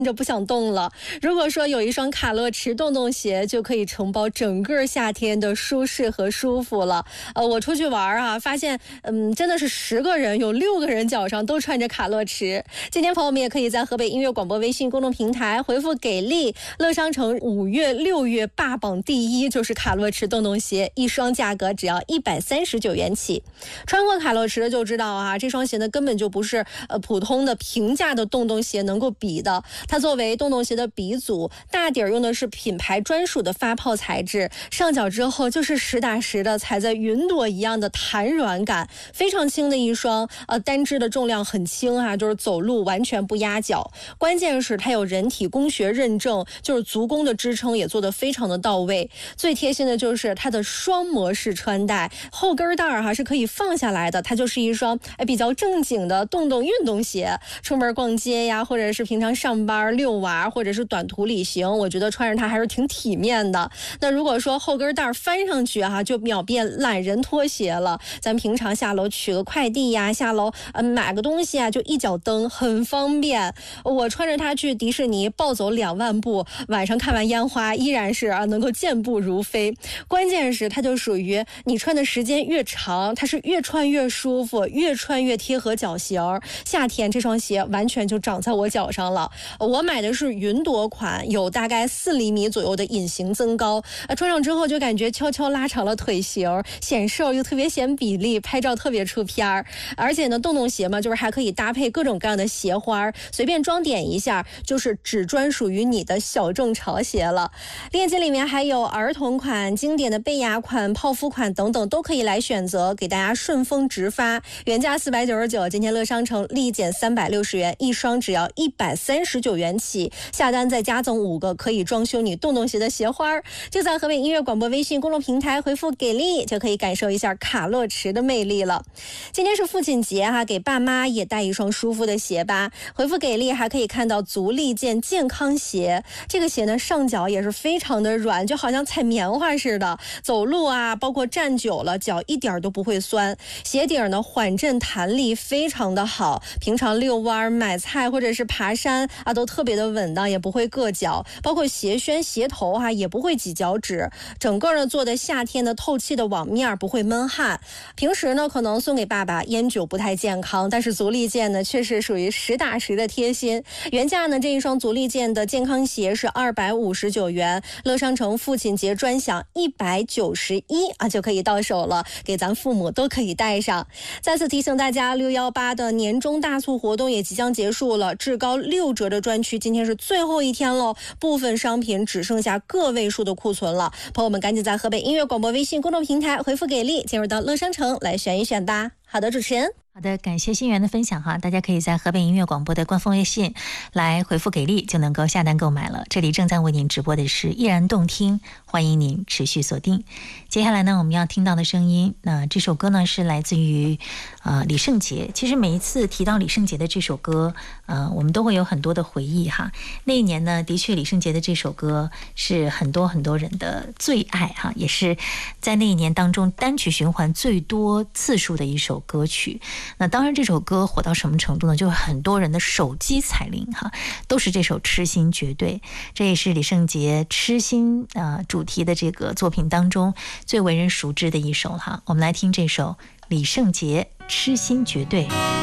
着不想动了。如果说有一双卡乐驰洞洞鞋，就可以承包整个夏天的舒适和舒服了。我出去玩啊，发现真的是10个人有6个人脚上都穿着卡乐驰。今天朋友们也可以在河北音乐广播微信公众平台回复给力，乐商城5月6月霸榜第一就是卡乐驰洞洞鞋，一双价格只要139元起。穿过卡乐驰的就知道啊，这双鞋呢根本就不是普通的平价的洞洞鞋能够比的。它作为洞洞鞋的鼻祖，大底儿用的是品牌专属的发泡材质，上脚之后就是实打实的踩在云朵一样的弹软感，非常轻的一双，单只的重量很轻啊，就是走路完全不压脚。关键是它有人体工学认证，就是足弓的支撑也做得非常的到位。最贴心的就是它的双模式穿戴，后跟带儿是可以放下来的，它就是一双比较正经的洞洞运动鞋，出门逛街呀，或者是平常上班遛娃，或者是短途旅行，我觉得穿着它还是挺体面的。那如果说后跟带翻上去就秒变懒人拖鞋了。咱平常下楼取个快递呀，下楼买个东西啊，就一脚蹬，很方便。我穿着它去迪士尼暴走2万步，晚上看完烟花依然是能够健步如飞。关键是它就属于你穿的时间越长，它是越穿越舒服，越穿越贴合脚型。夏天这双鞋完全就长在我脚上了。我买的是云朵款，有大概4厘米左右的隐形增高，穿上之后就感觉悄悄拉长了腿型，显瘦又特别显比例，拍照特别出片儿。而且呢，洞洞鞋嘛，就是还可以搭配各种各样的鞋花，随便装点一下，就是只专属于你的小众潮鞋了。链接里面还有儿童款、经典的贝雅款、泡芙款等等，都可以来选择，给大家顺丰直发。原价499，今天乐商城立减360元，一双只要139元起，下单再加赠5个可以装修你洞洞鞋的鞋花。就在河北音乐广播微信公众平台回复给力，就可以感受一下卡乐驰的魅力了。今天是父亲节给爸妈也带一双舒服的鞋吧。回复给力还可以看到足力健健康鞋，这个鞋呢上脚也是非常的软，就好像踩棉花似的，走路包括站久了脚一点都不会酸。鞋底呢缓震弹力非常的好，平常遛弯、买菜或者是爬山都特别的稳当，也不会硌脚。包括鞋楦、鞋头也不会挤脚趾，整个呢做的夏天的透气的网面，不会闷汗。平时呢可能送给爸爸烟酒不太健康，但是足力健呢确实属于实打实的贴心。原价呢这一双足力健的健康鞋是259元，乐商城父亲节专享191就可以到手了，给咱父母都可以带上。再次提醒大家，618的年终大促活动也即将结束了，至高6折的专区今天是最后一天喽，部分商品只剩下个位数的库存了，朋友们赶紧在河北音乐广播微信公众平台回复给力，进入到乐商城来选一选吧。好的，主持人。 好的，感谢新源的分享大家可以在河北音乐广播的官方微信来回复给力，就能够下单购买了。这里正在为您直播的是依然动听，欢迎您持续锁定。接下来呢，我们要听到的声音，那这首歌呢是来自于李圣杰。其实每一次提到李圣杰的这首歌，我们都会有很多的回忆那一年呢，的确李圣杰的这首歌是很多很多人的最爱也是在那一年当中单曲循环最多次数的一首歌曲。那当然这首歌火到什么程度呢，就是很多人的手机彩铃都是这首痴心绝对，这也是李圣杰痴心主题的这个作品当中最为人熟知的一首我们来听这首李圣杰痴心绝对。